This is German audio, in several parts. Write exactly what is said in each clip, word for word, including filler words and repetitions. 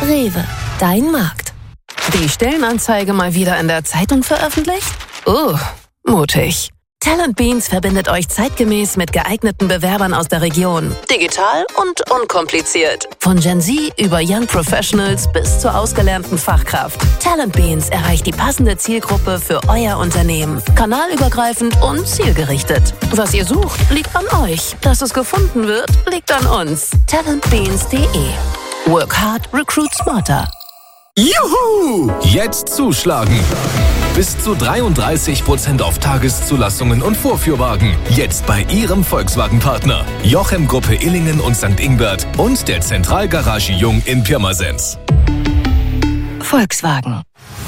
Rewe, dein Markt. Die Stellenanzeige mal wieder in der Zeitung veröffentlicht? Uh, mutig. Talent Beans verbindet euch zeitgemäß mit geeigneten Bewerbern aus der Region. Digital und unkompliziert. Von Gen Z über Young Professionals bis zur ausgelernten Fachkraft. Talent Beans erreicht die passende Zielgruppe für euer Unternehmen. Kanalübergreifend und zielgerichtet. Was ihr sucht, liegt an euch. Dass es gefunden wird, liegt an uns. talentbeans punkt de. Work hard, recruit smarter. Juhu! Jetzt zuschlagen! Bis zu dreiunddreißig Prozent auf Tageszulassungen und Vorführwagen. Jetzt bei Ihrem Volkswagen-Partner. Jochem Gruppe Illingen und Sankt Ingbert und der Zentralgarage Jung in Pirmasens. Volkswagen.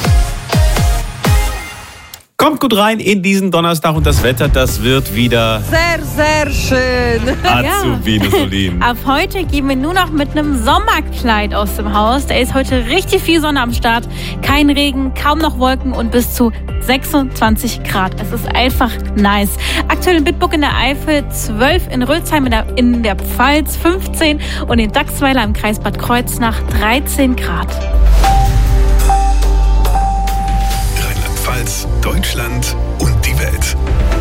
Kommt gut rein in diesen Donnerstag und das Wetter, das wird wieder sehr, sehr schön. Azubine Solin. Ab heute gehen wir nur noch mit einem Sommerkleid aus dem Haus. Da ist heute richtig viel Sonne am Start. Kein Regen, kaum noch Wolken und bis zu sechsundzwanzig Grad. Es ist einfach nice. Aktuell in Bitburg in der Eifel, zwölf in Rölsheim in der, in der Pfalz, fünfzehn und in Dachsweiler im Kreis Bad Kreuznach dreizehn Grad. Deutschland und die Welt.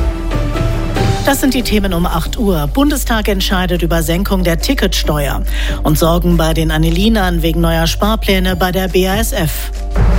Das sind die Themen um acht Uhr. Bundestag entscheidet über Senkung der Ticketsteuer und Sorgen bei den Annelinern wegen neuer Sparpläne bei der B A S F.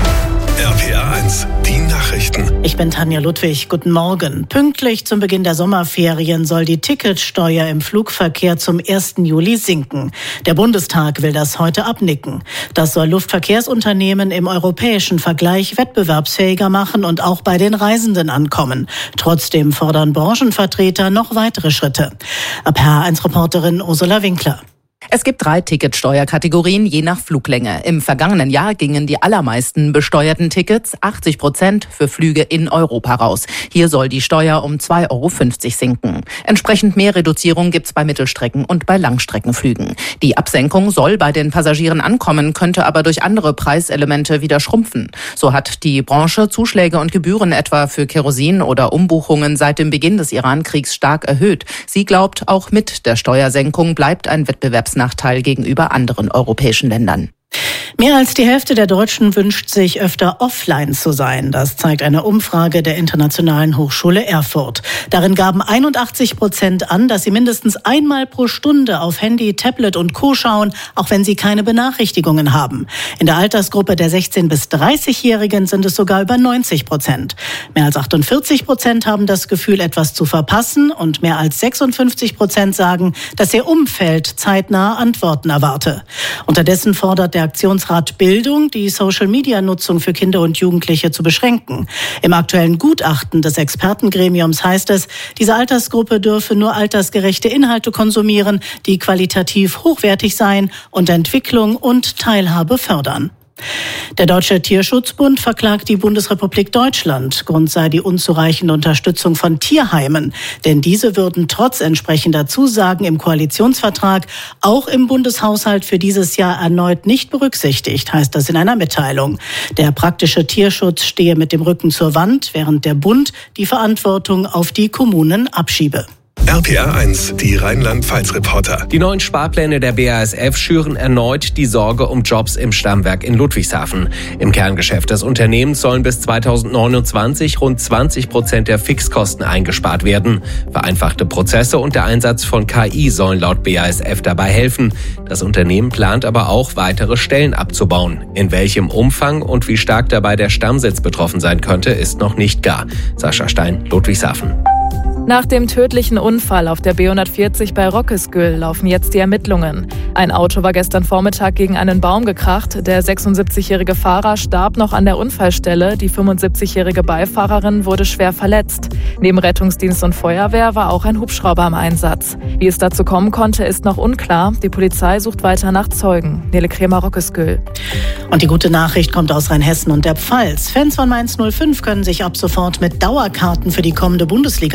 R P R eins, die Nachrichten. Ich bin Tanja Ludwig. Guten Morgen. Pünktlich zum Beginn der Sommerferien soll die Ticketsteuer im Flugverkehr zum ersten Juli sinken. Der Bundestag will das heute abnicken. Das soll Luftverkehrsunternehmen im europäischen Vergleich wettbewerbsfähiger machen und auch bei den Reisenden ankommen. Trotzdem fordern Branchenvertreter noch weitere Schritte. R P R eins Reporterin Ursula Winkler. Es gibt drei Ticketsteuerkategorien je nach Fluglänge. Im vergangenen Jahr gingen die allermeisten besteuerten Tickets, achtzig Prozent, für Flüge in Europa raus. Hier soll die Steuer um zwei Euro fünfzig sinken. Entsprechend mehr Reduzierung gibt's bei Mittelstrecken- und bei Langstreckenflügen. Die Absenkung soll bei den Passagieren ankommen, könnte aber durch andere Preiselemente wieder schrumpfen. So hat die Branche Zuschläge und Gebühren etwa für Kerosin oder Umbuchungen seit dem Beginn des Iran-Kriegs stark erhöht. Sie glaubt, auch mit der Steuersenkung bleibt ein Wettbewerbsnachteil gegenüber anderen europäischen Ländern. Mehr als die Hälfte der Deutschen wünscht sich, öfter offline zu sein. Das zeigt eine Umfrage der Internationalen Hochschule Erfurt. Darin gaben einundachtzig Prozent an, dass sie mindestens einmal pro Stunde auf Handy, Tablet und Co. schauen, auch wenn sie keine Benachrichtigungen haben. In der Altersgruppe der sechzehn- bis dreißigjährigen sind es sogar über neunzig Prozent. Mehr als achtundvierzig Prozent haben das Gefühl, etwas zu verpassen, und mehr als sechsundfünfzig Prozent sagen, dass ihr Umfeld zeitnah Antworten erwarte. Unterdessen fordert der Aktionsrat Bildung, die Social-Media-Nutzung für Kinder und Jugendliche zu beschränken. Im aktuellen Gutachten des Expertengremiums heißt es, diese Altersgruppe dürfe nur altersgerechte Inhalte konsumieren, die qualitativ hochwertig seien und Entwicklung und Teilhabe fördern. Der Deutsche Tierschutzbund verklagt die Bundesrepublik Deutschland. Grund sei die unzureichende Unterstützung von Tierheimen. Denn diese würden trotz entsprechender Zusagen im Koalitionsvertrag auch im Bundeshaushalt für dieses Jahr erneut nicht berücksichtigt, heißt das in einer Mitteilung. Der praktische Tierschutz stehe mit dem Rücken zur Wand, während der Bund die Verantwortung auf die Kommunen abschiebe. R P R eins, die Rheinland-Pfalz-Reporter. Die neuen Sparpläne der B A S F schüren erneut die Sorge um Jobs im Stammwerk in Ludwigshafen. Im Kerngeschäft des Unternehmens sollen bis zweitausendneunundzwanzig rund zwanzig Prozent der Fixkosten eingespart werden. Vereinfachte Prozesse und der Einsatz von K I sollen laut B A S F dabei helfen. Das Unternehmen plant aber auch, weitere Stellen abzubauen. In welchem Umfang und wie stark dabei der Stammsitz betroffen sein könnte, ist noch nicht gar. Sascha Stein, Ludwigshafen. Nach dem tödlichen Unfall auf der B hundertvierzig bei Rockesgüll laufen jetzt die Ermittlungen. Ein Auto war gestern Vormittag gegen einen Baum gekracht. Der sechsundsiebzigjährige Fahrer starb noch an der Unfallstelle. Die fünfundsiebzigjährige Beifahrerin wurde schwer verletzt. Neben Rettungsdienst und Feuerwehr war auch ein Hubschrauber im Einsatz. Wie es dazu kommen konnte, ist noch unklar. Die Polizei sucht weiter nach Zeugen. Nele Kremer, Rockesgüll. Und die gute Nachricht kommt aus Rheinhessen und der Pfalz. Fans von Mainz null fünf können sich ab sofort mit Dauerkarten für die kommende Bundesliga-Saison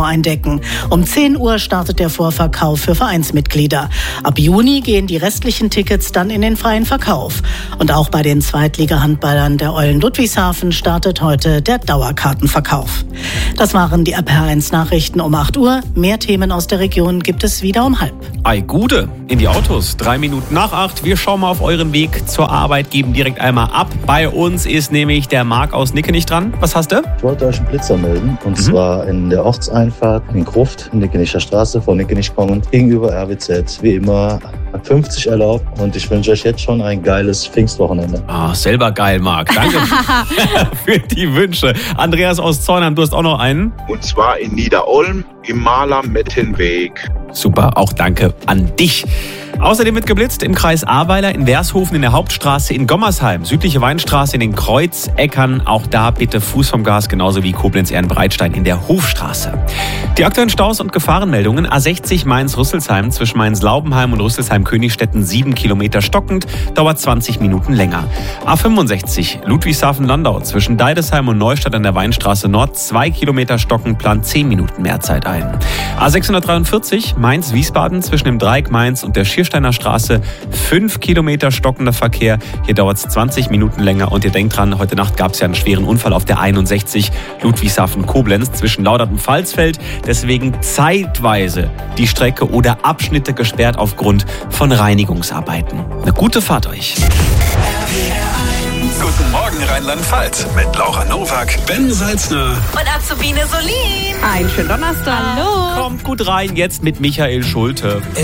eindecken. Um zehn Uhr startet der Vorverkauf für Vereinsmitglieder. Ab Juni gehen die restlichen Tickets dann in den freien Verkauf. Und auch bei den Zweitliga-Handballern der Eulen Ludwigshafen startet heute der Dauerkartenverkauf. Das waren die R P R eins Nachrichten um acht Uhr. Mehr Themen aus der Region gibt es wieder um halb. Ei, Gude, in die Autos. Drei Minuten nach acht. Wir schauen mal auf euren Weg zur Arbeit, geben direkt einmal ab. Bei uns ist nämlich der Marc aus Nickenich dran. Was hast du? Ich wollte euch einen Blitzer melden. Und mhm. zwar in der Ortseinfahrt in Gruft, in Nickenicher Straße, von Nickenich kommend, gegenüber R W Z. Wie immer ab fünfzig erlaubt. Und ich wünsche euch jetzt schon ein geiles Pfingstwochenende. Ah, selber geil, Marc. Danke für die Wünsche. Andreas aus Zornheim, du hast auch noch einen. Und zwar in Niederolm im Maler-Mettenweg. Super, auch danke an dich. Außerdem wird geblitzt im Kreis Ahrweiler, in Wershofen, in der Hauptstraße, in Gommersheim, südliche Weinstraße, in den Kreuzeckern. Auch da bitte Fuß vom Gas, genauso wie Koblenz-Ehrenbreitstein in der Hofstraße. Die aktuellen Staus und Gefahrenmeldungen: A sechzig Mainz-Rüsselsheim zwischen Mainz-Laubenheim und Rüsselsheim-Königstetten sieben Kilometer stockend, dauert zwanzig Minuten länger. A fünfundsechzig Ludwigshafen-Landau zwischen Deidesheim und Neustadt an der Weinstraße Nord zwei Kilometer stockend, plant zehn Minuten mehr Zeit ein. A sechshundertdreiundvierzig Mainz-Wiesbaden zwischen dem Dreieck Mainz und der Schiersteiner Straße fünf Kilometer stockender Verkehr. Hier dauert es zwanzig Minuten länger und ihr denkt dran, heute Nacht gab es ja einen schweren Unfall auf der einundsechzig Ludwigshafen-Koblenz zwischen Laudert und Pfalzfeld. Deswegen zeitweise die Strecke oder Abschnitte gesperrt aufgrund von Reinigungsarbeiten. Eine gute Fahrt euch. Guten Morgen Rheinland-Pfalz mit Laura Nowak, Ben Salzner Und Azubine Solin. Einen schönen Donnerstag. Hallo. Kommt gut rein, jetzt mit Michael Schulte.